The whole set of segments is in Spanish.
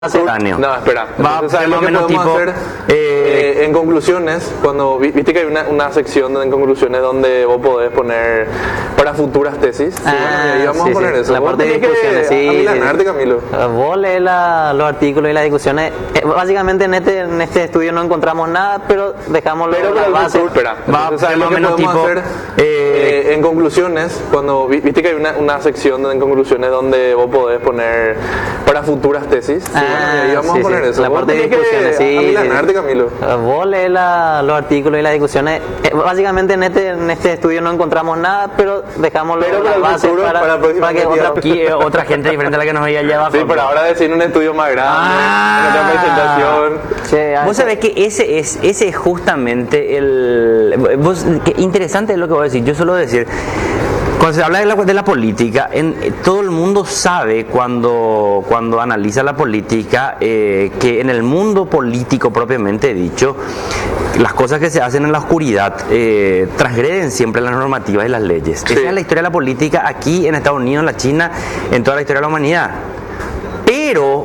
Coetáneo. No, espera. Va Entonces, ¿sabes más lo o que menos podemos tipo, hacer? En conclusiones, cuando viste que hay una sección en conclusiones donde vos podés poner para futuras tesis. Sí, bueno, y ahí vamos a poner eso. La Vos parte de tenés que discusiones, sí. amilanarte, Camilo. Vos lees los artículos y las discusiones. Básicamente en este estudio no encontramos nada, pero dejamos Pero la para el base. futuro, espera. Va Entonces, ¿sabes más lo o que menos podemos tipo, hacer? En conclusiones, cuando viste que hay una sección en conclusiones donde vos podés poner para futuras tesis. Sí, bueno, y ahí vamos a poner eso. La Vos parte de tenés que discusiones, sí. amilanarte, Camilo. Vos lees los artículos y las discusiones. Básicamente en este estudio no encontramos nada, pero dejamos Pero la para el base futuro, para la próxima para que actividad. aquí otra gente diferente a la que nos veía allá abajo. Sí, pero ahora decir un estudio más grande, en otra presentación. Vos sabés que ese es justamente qué interesante es lo que voy a decir. Yo suelo decir, cuando se habla de la política, todo el mundo sabe cuando analiza la política que en el mundo político propiamente dicho, las cosas que se hacen en la oscuridad transgreden siempre las normativas y las leyes. Sí. Esa es la historia de la política aquí en Estados Unidos, en la China, en toda la historia de la humanidad. Pero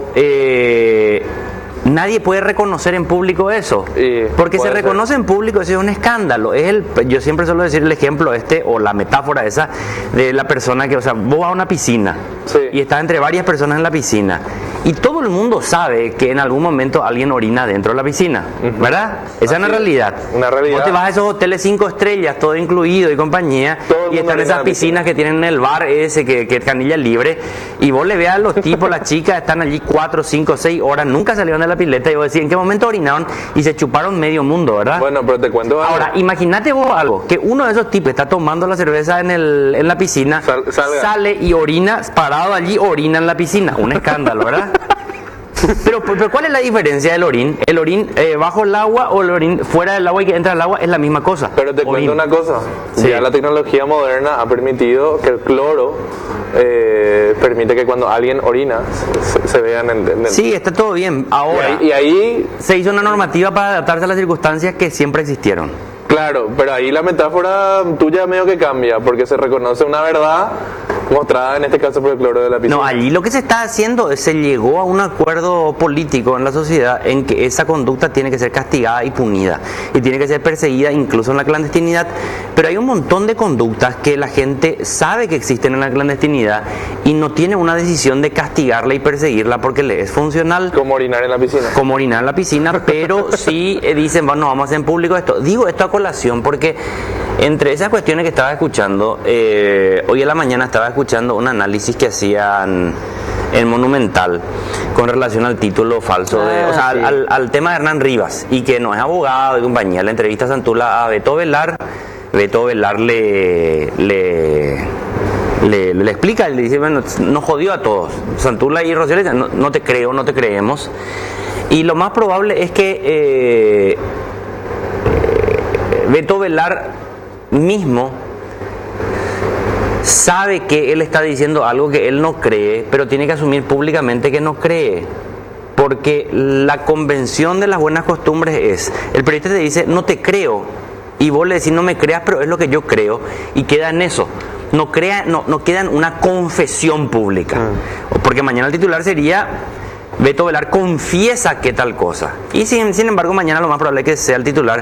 nadie puede reconocer en público eso, porque se puede reconoce en público, eso es un escándalo. Yo siempre suelo decir el ejemplo o la metáfora esa de la persona que, o sea, vos vas a una piscina, Sí. y estás entre varias personas en la piscina y todo el mundo sabe que en algún momento alguien orina dentro de la piscina, ¿verdad? Esa es una realidad. Una realidad. Vos te vas a esos hoteles 5 estrellas, todo incluido y compañía, Todo el y mundo están orina en esas la piscinas que tienen en el bar ese que es canilla libre, y vos le veas a los tipos, las chicas están allí 4, 5, 6 horas, nunca salieron de la pileta, y vos decís, ¿en qué momento orinaron? Y se chuparon medio mundo, ¿verdad? Bueno, pero te cuento algo. Ahora, imagínate vos algo, que uno de esos tipos está tomando la cerveza en la piscina, Salga. sale y orina, parado allí, orina en la piscina. Un escándalo, ¿verdad? Pero ¿cuál es la diferencia del orín? ¿El orín bajo el agua o el orín fuera del agua y que entra al agua? Es la misma cosa. Pero te cuento una cosa, Sí. ya la tecnología moderna ha permitido que el cloro permite que cuando alguien orina se vean en el... Sí, está todo bien. Ahora, Y ahí, se hizo una normativa para adaptarse a las circunstancias que siempre existieron. claro, pero ahí la metáfora tuya medio que cambia, porque se reconoce una verdad mostrada en este caso por el cloro de la piscina. No, allí lo que se está haciendo es se llegó a un acuerdo político en la sociedad en que esa conducta tiene que ser castigada y punida y tiene que ser perseguida incluso en la clandestinidad, pero hay un montón de conductas que la gente sabe que existen en la clandestinidad y no tiene una decisión de castigarla y perseguirla porque le es funcional, Como orinar en la piscina. como orinar en la piscina, pero sí dicen, bueno, vamos a hacer en público esto. Digo esto a colación porque entre esas cuestiones que estaba escuchando, hoy en la mañana estaba escuchando un análisis que hacían en Monumental con relación al título falso, o sea, sí. al tema de Hernán Rivas, y que no es abogado y compañía. La entrevista a Santula a Beto Velar le explica, le dice, bueno, nos jodió a todos. Santula y Rocío le dicen, no te creo, no te creemos. Y lo más probable es que Beto Velar mismo sabe que él está diciendo algo que él no cree, pero tiene que asumir públicamente que no cree. Porque la convención de las buenas costumbres es, el periodista te dice, no te creo, y vos le decís, no me creas, pero es lo que yo creo, y queda en eso. No queda en una confesión pública. Porque mañana el titular sería, Beto Velar confiesa que tal cosa. Y sin embargo, mañana lo más probable es que sea el titular,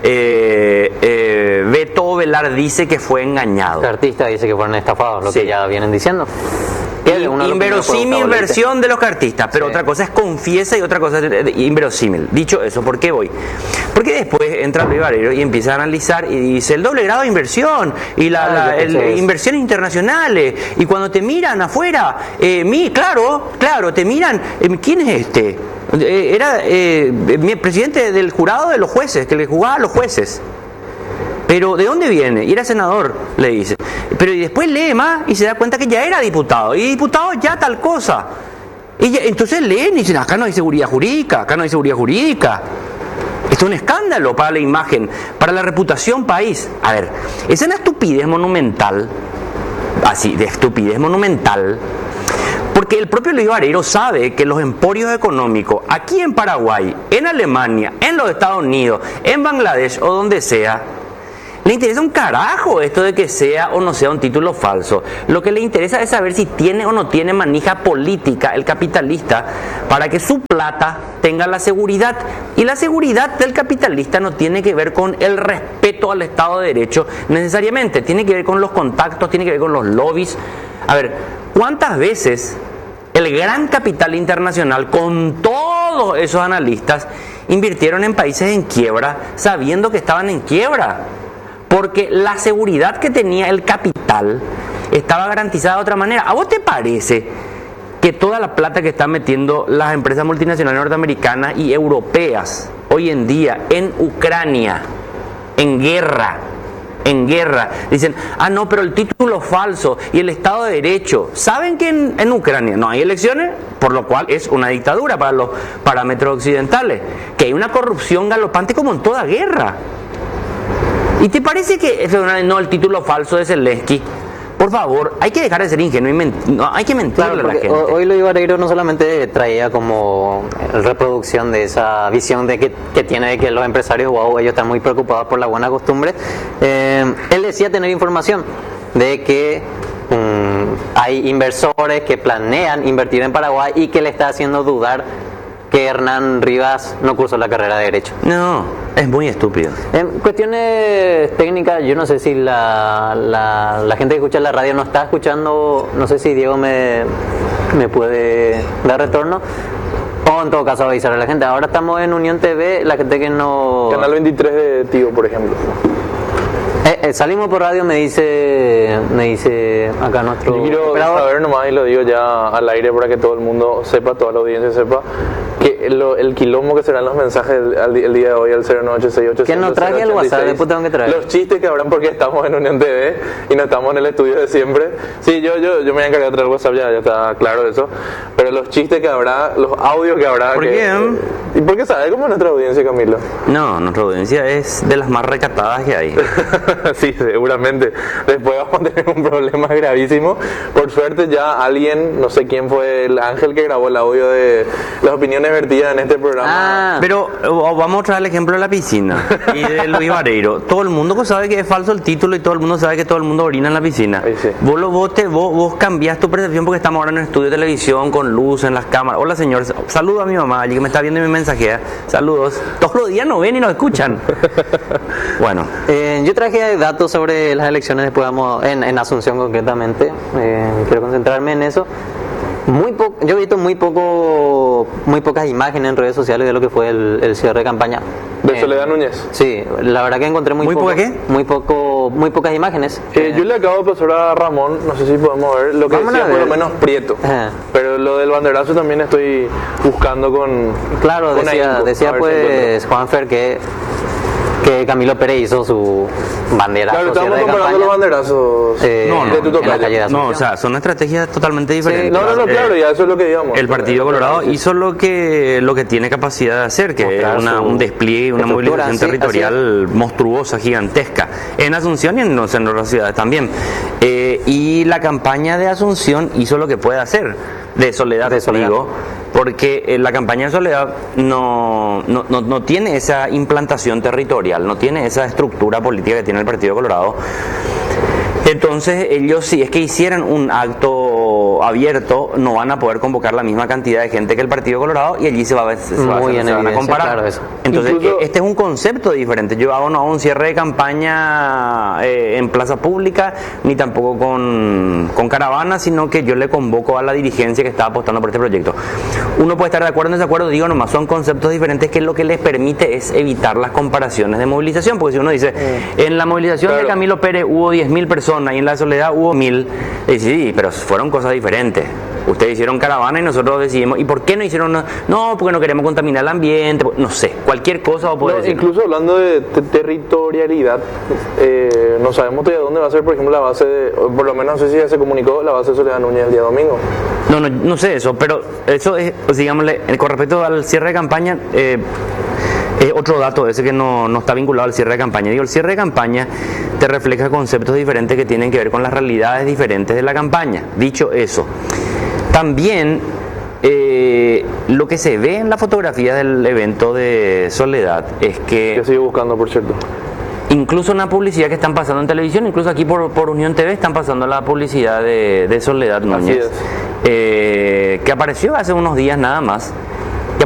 Beto Velar dice que fue engañado. El artista dice que fueron estafados, lo Sí. que ya vienen diciendo. Inverosímil versión de los cartistas, pero Sí. otra cosa es confiesa y otra cosa es inverosímil. Dicho eso, ¿por qué voy? Porque después entra Luis Barrero y empieza a analizar y dice el doble grado de inversión y inversiones internacionales, y cuando te miran afuera, claro, te miran, ¿quién es este? Era mi presidente del jurado de los jueces, que le jugaba a los jueces. Pero ¿de dónde viene? Y era senador, le dice. Pero y después lee más y se da cuenta que ya era diputado. Y diputado ya tal cosa. Entonces leen y dicen, acá no hay seguridad jurídica, acá no hay seguridad jurídica. Esto es un escándalo para la imagen, para la reputación país. A ver, es una estupidez monumental, así, de estupidez monumental, porque el propio Luis Barrero sabe que los emporios económicos, aquí en Paraguay, en Alemania, en los Estados Unidos, en Bangladesh o donde sea, Le interesa un carajo esto de que sea o no sea un título falso. Lo que le interesa es saber si tiene o no tiene manija política el capitalista para que su plata tenga la seguridad. Y la seguridad del capitalista no tiene que ver con el respeto al Estado de Derecho necesariamente. Tiene que ver con los contactos, tiene que ver con los lobbies. A ver, ¿cuántas veces el gran capital internacional con todos esos analistas invirtieron en países en quiebra sabiendo que estaban en quiebra? Porque la seguridad que tenía el capital estaba garantizada de otra manera. ¿A vos te parece que toda la plata que están metiendo las empresas multinacionales norteamericanas y europeas hoy en día en Ucrania, en guerra, dicen, no, pero el título falso y el Estado de Derecho? ¿Saben que en Ucrania no hay elecciones? Por lo cual es una dictadura para los parámetros occidentales, que hay una corrupción galopante como en toda guerra. ¿Y te parece que no, el título falso de Zelensky? Por favor, hay que dejar de ser ingenuo y no, hay que mentirle a la gente. Hoy Luis Vareiro no solamente traía como reproducción de esa visión de que tiene de que los empresarios, ellos están muy preocupados por la buena costumbre. Él decía tener información de que hay inversores que planean invertir en Paraguay y que le está haciendo dudar que Hernán Rivas no cursó la carrera de Derecho. No, es muy estúpido. En cuestiones técnicas, yo no sé si la gente que escucha la radio no está escuchando, no sé si Diego me puede dar retorno, o en todo caso avisar a la gente. Ahora estamos en Unión TV, la gente que no... Canal 23 de Tío, por ejemplo. Salimos por radio, me dice acá nuestro... Yo quiero saber nomás, y lo digo ya al aire para que todo el mundo sepa, toda la audiencia sepa, que el quilombo que serán los mensajes el día de hoy al 0986. Que no traje el WhatsApp, después tengo que traer. Los chistes que habrán porque estamos en Unión TV y no estamos en el estudio de siempre. Sí, yo me voy a encargar de traer el WhatsApp, ya está claro eso. Pero los chistes que habrá, los audios que habrá... ¿Por qué? ¿Y por qué sabes cómo es nuestra audiencia, Camilo? No, nuestra audiencia es de las más recatadas que hay. Sí, seguramente. Después vamos a tener un problema gravísimo. Por suerte ya alguien, no sé quién fue el ángel que grabó el audio de las opiniones vertidas en este programa. Pero vamos a traer el ejemplo de la piscina y de Luis Vareiro. Todo el mundo sabe que es falso el título y todo el mundo sabe que todo el mundo orina en la piscina. Sí. Vos cambiás tu percepción porque estamos ahora en un estudio de televisión con luz en las cámaras. Hola señor, saludo a mi mamá allí que me está viendo y me mensajea. Saludos. Todos los días nos ven y nos escuchan. Bueno. Yo traje datos sobre las elecciones, después vamos en Asunción concretamente. Quiero concentrarme en eso. Yo he visto muy pocas imágenes en redes sociales de lo que fue el cierre de campaña. ¿De Soledad Núñez? Sí, la verdad que encontré muy pocas imágenes. Yo le acabo de pasar a Ramón, no sé si podemos ver lo que decía, por lo menos Prieto. Pero lo del banderazo también estoy buscando con... Claro, decía pues Juanfer que Camilo Pérez hizo su banderazo. Claro, estamos comparando los banderazos de tu tocayo. No, o sea, son estrategias totalmente diferentes. Sí, claro, ya eso es lo que digamos. El Partido Colorado hizo lo que tiene capacidad de hacer, que es un despliegue, una movilización territorial monstruosa, gigantesca, en Asunción y en otras ciudades también. Y la campaña de Asunción hizo lo que puede hacer, de Soledad. Digo, porque la campaña de Soledad no tiene esa implantación territorial, no tiene esa estructura política que tiene el Partido Colorado. Entonces ellos, si es que hicieran un acto abierto, no van a poder convocar la misma cantidad de gente que el Partido Colorado y allí se van a comparar. Claro, eso. Entonces este es un concepto diferente. Yo hago no un cierre de campaña en plaza pública, ni tampoco con caravana, sino que yo le convoco a la dirigencia que está apostando por este proyecto. Uno puede estar de acuerdo o en desacuerdo, digo nomás, son conceptos diferentes que lo que les permite es evitar las comparaciones de movilización, porque si uno dice, en la movilización de Camilo Pérez hubo 10.000 personas, y en la Soledad hubo 1.000, sí, pero fueron cosas diferentes. Ustedes hicieron caravana y nosotros decidimos, ¿y por qué no hicieron? No, porque no queremos contaminar el ambiente, no sé, cualquier cosa o puede decir. Incluso hablando de territorialidad, no sabemos todavía dónde va a ser, por ejemplo, la base por lo menos no sé si ya se comunicó, la base de Soledad Núñez el día domingo. No sé eso, pero eso es, digámosle, con respecto al cierre de campaña, otro dato ese que no está vinculado al cierre de campaña. Digo, el cierre de campaña te refleja conceptos diferentes que tienen que ver con las realidades diferentes de la campaña. Dicho eso, también lo que se ve en la fotografía del evento de Soledad es que... Yo sigo buscando, por cierto. incluso una publicidad que están pasando en televisión, incluso aquí por Unión TV están pasando la publicidad de Soledad Núñez, que apareció hace unos días nada más.